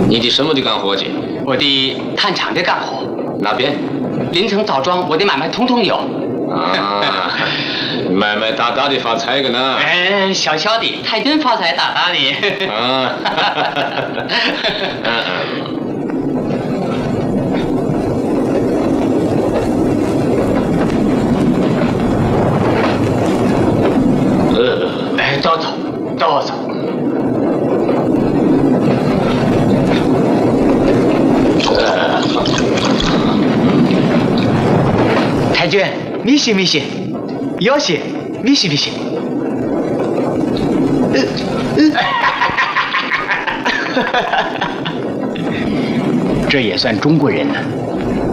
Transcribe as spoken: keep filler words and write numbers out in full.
你的什么的干活去？ 我的炭厂的干活。 哪边？ 临城枣庄，我的买卖通通有。 啊，买卖大大的发财个呢？ 哎，小小的，太君发财大大的。 啊，嗯嗯。呃， 哎，都走，都走。呃，太君，米西米西，有些米西米西。呃呃，这也算中国人呢。